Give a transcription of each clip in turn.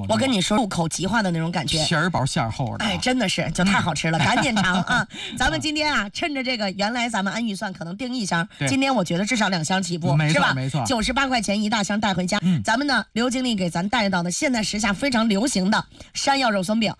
口。 我跟你说，入口即化的那种感觉， 皮儿薄馅儿厚的。 哎，真的是就太好吃了，赶紧尝啊！咱们今天啊，趁着这个，原来咱们按预算可能订1箱，今天我觉得至少2箱起步，是吧？ 没错 ，98块钱1大箱带回家。咱们呢，刘经理给咱带到的现在时下非常流行的山药肉松饼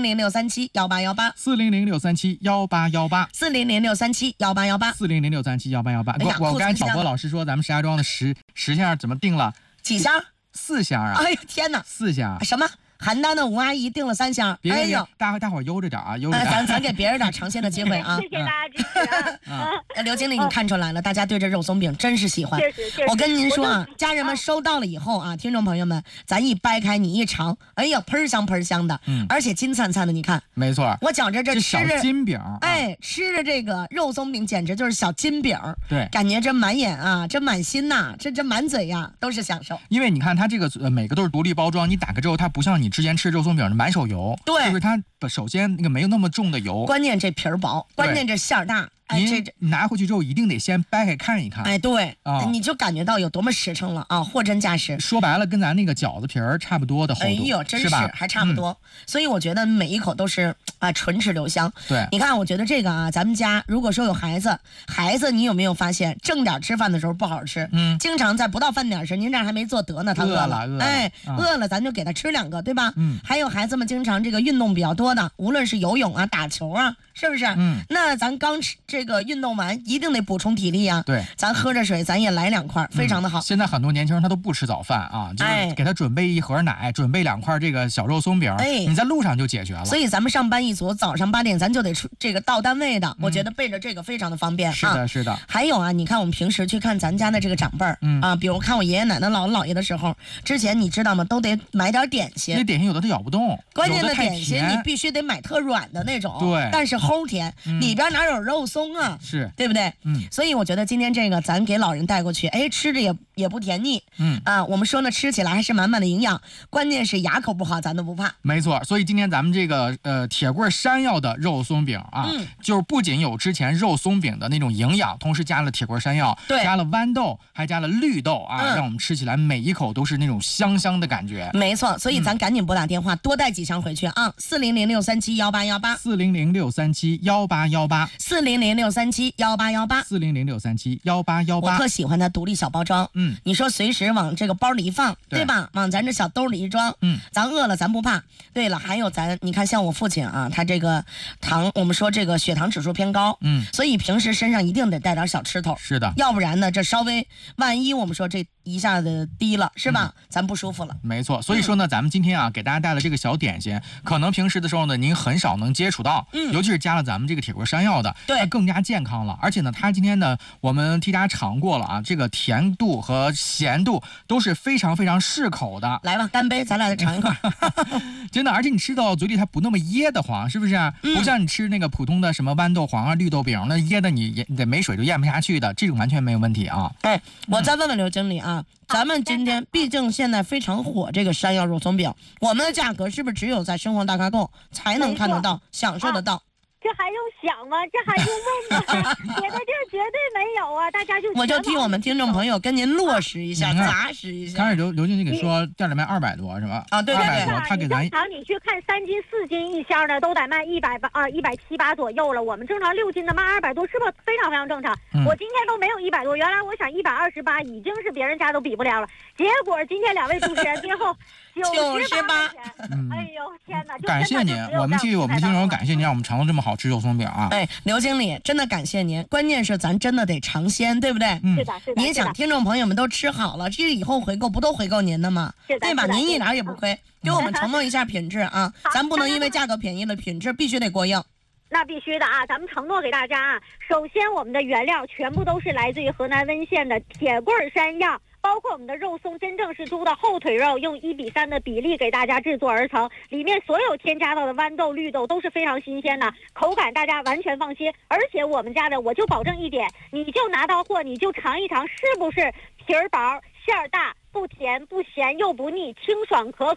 ，4006371818，4006371818，4006371818。我刚才挑拨老师说，咱们石家庄的10箱怎么定了？ 几箱 ？4箱啊！ 哎呦天哪 ，4箱！ 什么？邯郸的吴阿姨订了3箱， 哎呦，大伙儿悠着点啊，悠着点。 咱给别人点尝鲜的机会啊！ 谢谢大家支持啊！ 刘经理，你看出来了，大家对这肉松饼真是喜欢。 确实， 我跟您说啊，家人们收到了以后啊，听众朋友们，咱一掰开你一尝，哎呀，喷香的，而且金灿灿的，你看， 没错， 我觉着这吃着小金饼， 哎，吃着这个肉松饼简直就是小金饼， 对， 感觉这满眼啊，这满心呐，这满嘴呀都是享受。 因为你看它这个每个都是独立包装，你打开之后，它不像你之前吃肉松饼。满手油， 对， 就是它首先那个没有那么重的油， 关键这皮儿薄，关键这馅儿大。 哎，这拿回去之后一定得先掰开看一看。 哎，对，你就感觉到有多么实诚了啊，货真价实。 说白了，跟咱那个饺子皮儿差不多的厚度。 哎呦，真是还差不多。所以我觉得每一口都是唇齿留香。 对， 你看，我觉得这个啊，咱们家如果说有孩子，你有没有发现，正点吃饭的时候不好好吃，经常在不到饭点时，您这还没做得呢，他饿了，哎，饿了咱就给他吃2个，对吧？还有孩子们经常这个运动比较多的，无论是游泳啊、打球啊，是不是？那咱刚吃这个运动完，一定得补充体力啊。 对， 咱喝着水，咱也来2块，非常的好。 现在很多年轻人他都不吃早饭啊，就是给他准备1盒奶，准备2块这个小肉松饼，你在路上就解决了。 所以咱们上班一族，早上8点咱就得出这个到单位的，我觉得备着这个非常的方便。 是的，是的。 还有啊，你看我们平时去看咱家的这个长辈儿，比如看我爷爷奶奶、姥姥姥爷的时候，之前你知道吗？都得买点点心。 那点心有的他咬不动， 关键的点心你必须得买特软的那种， 对， 但是齁甜，里边哪有肉松啊？ 是， 对不对？所以我觉得今天这个咱给老人带过去，哎，吃着也不甜腻，我们说呢，吃起来还是满满的营养，关键是牙口不好咱都不怕。 没错，所以今天咱们这个铁棍山药的肉松饼啊，就是不仅有之前肉松饼的那种营养，同时加了铁棍山药，加了豌豆，还加了绿豆啊，让我们吃起来每一口都是那种香香的感觉。 没错，所以咱赶紧拨打电话，多带几箱回去啊！400637188，400637188，400637188，400637188，400637188。我特喜欢它独立小包装，你说随时往这个包里一放，对吧？往咱这小兜里一装，咱饿了咱不怕。对了，还有你看像我父亲啊，他这个我们说这个血糖指数偏高，所以平时身上一定得带点小吃头， 是的， 要不然呢，这稍微万一我们说这一下子低了，是吧？咱不舒服了。 没错，所以说呢，咱们今天啊，给大家带了这个小点心，可能平时的时候呢，您很少能接触到，尤其是加了咱们这个铁棍山药的， 对， 它更加健康了。而且呢，它今天呢，我们替大家尝过了啊，这个甜度和咸度都是非常非常适口的。 来吧，干杯，咱俩再尝一块。 真的，而且你吃到嘴里它不那么噎得慌，是不是？不像你吃那个普通的什么豌豆黄啊、绿豆饼，那噎得你得没水就咽不下去的，这种完全没有问题啊。 哎，我再问问刘经理啊，咱们今天毕竟现在非常火这个山药肉松饼，我们的价格是不是只有在生活大咖购才能看得到、享受得到？ 这还用想吗？这还用问吗？我在这绝对没有啊！大家就我就替我们听众朋友跟您落实一下、砸实一下。 刚才刘经理给说店里卖200多是吧？ 啊，对对对， 他给咱正常你去看3斤4斤一箱的都得卖170-178左右了，我们正常6斤的卖200多，是不是非常非常正常？我今天都没有100多，原来我想128已经是别人家都比不了了，结果今天2位主持人最后98。哎呦天哪！ 感谢您，我们替我们的听众感谢您，让我们尝到这么好吃肉松饼啊！ 哎，刘经理真的感谢您，关键是咱真的得尝鲜，对不对？ 是的，是的。 您想听众朋友们都吃好了，这以后回购不都回购您的吗？对吧？您一点也不亏，给我们承诺一下品质啊！咱不能因为价格便宜了，品质必须得过硬。 那必须的啊！咱们承诺给大家啊，首先我们的原料全部都是来自于河南温县的铁棍山药，包括我们的肉松真正是猪的后腿肉，用1:3的比例给大家制作而成，里面所有添加到的豌豆、绿豆都是非常新鲜的，口感大家完全放心。而且我们家的我就保证一点，你就拿到货你就尝一尝，是不是皮儿薄、馅儿大，不甜不咸又不腻，清爽可口。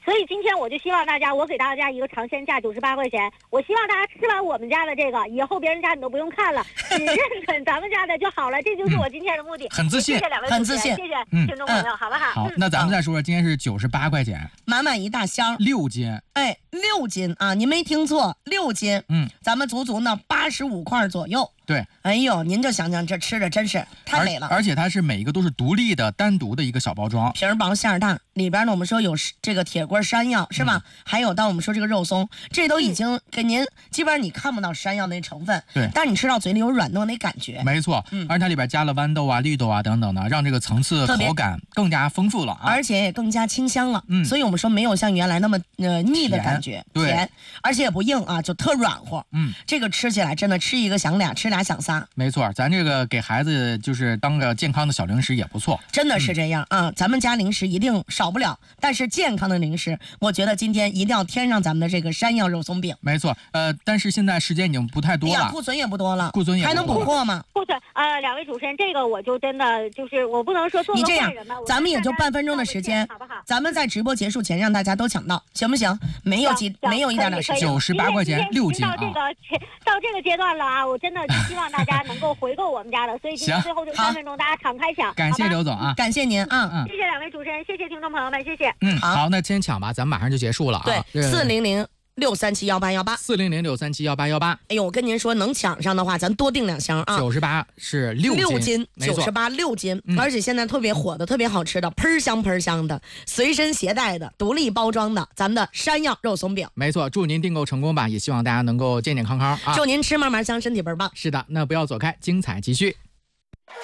所以今天我就希望大家，我给大家一个尝鲜价98块钱，我希望大家吃完我们家的这个，以后别人家你都不用看了，只认准咱们家的就好了，这就是我今天的目的。 很自信， 谢谢两位很自信， 谢谢听众朋友，好不好？ 好，那咱们再说说，今天是98块钱， 满满一大箱 ，6斤， 哎，6斤啊，您没听错，6斤，咱们足足呢85块左右。 对， 哎呦，您就想想这吃着真是太美了， 而且它是每一个都是独立的、单独的一个小包装， 皮儿薄馅儿大，里边呢我们说有这个铁锅山药是吧？还有到我们说这个肉松，这都已经给您基本上你看不到山药那成分， 对， 但是你吃到嘴里有软糯那感觉， 没错，而且它里边加了豌豆啊、绿豆啊等等的，让这个层次口感更加丰富了啊， 而且也更加清香了，所以我们说没有像原来那么腻的感觉，甜，而且也不硬啊，就特软和，这个吃起来真的吃一个想俩，吃俩想仨， 没错，咱这个给孩子就是当个健康的小零食也不错， 真的是这样啊，咱们家零食一定少不了，但是健康的零食，我觉得今天一定要添上咱们的这个山药肉松饼， 没错，但是现在时间已经不太多了， 库存也不多了， 库存也还能补货吗？ 库存两位主持人，这个我就真的就是我不能说做个坏人吧， 咱们也就半分钟的时间， 好不好？ 咱们在直播结束前让大家都抢到，行不行？没有一点时间 ，98块钱6斤啊！ 到这个阶段了啊，我真的希望大家能够回购我们家的，所以今天最后这3分钟大家敞开抢， 感谢刘总啊， 感谢您啊， 谢谢两位主持人，谢谢听众朋友们，谢谢。 好，那先抢吧，咱们马上就结束了啊。 对，400-637-1818 400-637-1818。 哎呦，我跟您说，能抢上的话，咱多订2箱啊。 98是6斤 ，98 6斤，而且现在特别火的、特别好吃的、喷香的、随身携带的、独立包装的，咱们的山药肉松饼。 没错，祝您订购成功吧，也希望大家能够健健康康啊！ 祝您吃嘛嘛香，身体倍儿棒。 是的，那不要走开，精彩继续。